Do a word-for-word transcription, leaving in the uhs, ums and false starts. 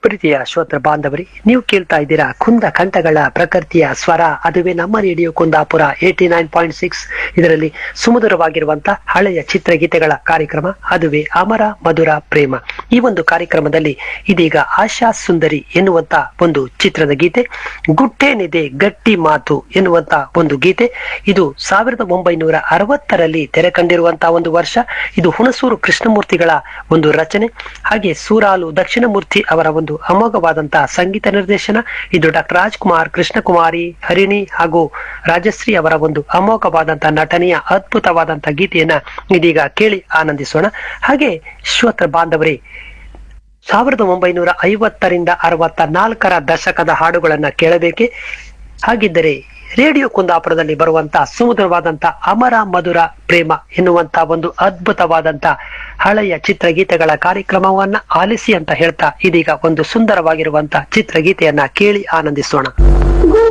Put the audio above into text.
ಪ್ರೀತಿಯ ಶ್ರೋತೃ ಬಾಂಧವರಿ, ನೀವು ಕೇಳ್ತಾ ಇದ್ದೀರಾ ಕುಂದ ಕಂಠಗಳ ಪ್ರಕೃತಿಯ ಸ್ವರ. ಅದುವೇ ನಮ್ಮ radio Kundapura eighty nine point six. ಇದರಲ್ಲಿ ಸುಮಧುರವಾಗಿರುವಂತಹ ಹಳೆಯ ಚಿತ್ರಗೀತೆಗಳ ಕಾರ್ಯಕ್ರಮ ಅದುವೇ ಅಮರ ಮಧುರ ಪ್ರೇಮ. ಈ ಒಂದು ಕಾರ್ಯಕ್ರಮದಲ್ಲಿ ಇದೀಗ ಆಶಾ ಸುಂದರಿ ಎನ್ನುವಂತ ಒಂದು ಚಿತ್ರದ ಗೀತೆ, ಗುಟ್ಟೇನಿದೆ ಗಟ್ಟಿ ಮಾತು ಎನ್ನುವಂತ ಒಂದು ಗೀತೆ. ಇದು ಸಾವಿರದ ಒಂಬೈನೂರ ಅರವತ್ತರಲ್ಲಿ ತೆರೆ ಕಂಡಿರುವಂತಹ ಒಂದು ವರ್ಷ. ಇದು ಹುಣಸೂರು ಕೃಷ್ಣಮೂರ್ತಿಗಳ ಒಂದು ರಚನೆ, ಹಾಗೆ ಸೂರಾಲು ದಕ್ಷಿಣಮೂರ್ತಿ ಅವರ ಒಂದು ಅಮೋಘವಾದಂತಹ ಸಂಗೀತ ನಿರ್ದೇಶನ. ಇದು ಡಾಕ್ಟರ್ ರಾಜ್ಕುಮಾರ್, ಕೃಷ್ಣಕುಮಾರಿ, ಹರಿಣಿ ಹಾಗೂ ರಾಜಶ್ರೀ ಅವರ ಒಂದು ಅಮೋಘವಾದಂತಹ ನಟನೆಯ ಅದ್ಭುತವಾದಂತಹ ಗೀತೆಯನ್ನ ಇದೀಗ ಕೇಳಿ ಆನಂದಿಸೋಣ. ಹಾಗೆ ಶ್ರೋತೃ ಬಾಂಧವರೇ, ಸಾವಿರದ ಒಂಬೈನೂರ ಐವತ್ತರಿಂದ ಅರವತ್ತ ನಾಲ್ಕರ ದಶಕದ ಹಾಡುಗಳನ್ನ ಕೇಳಬೇಕೆ? ಹಾಗಿದ್ದರೆ ರೇಡಿಯೋ ಕುಂದಾಪುರದಲ್ಲಿ ಬರುವಂತ ಸುಮಧುರವಾದಂತ ಅಮರ ಮಧುರ ಪ್ರೇಮ ಎನ್ನುವಂತ ಒಂದು ಅದ್ಭುತವಾದಂತ ಹಳೆಯ ಚಿತ್ರಗೀತೆಗಳ ಕಾರ್ಯಕ್ರಮವನ್ನ ಆಲಿಸಿ ಅಂತ ಹೇಳ್ತಾ ಇದೀಗ ಒಂದು ಸುಂದರವಾಗಿರುವಂತ ಚಿತ್ರಗೀತೆಯನ್ನ ಕೇಳಿ ಆನಂದಿಸೋಣ.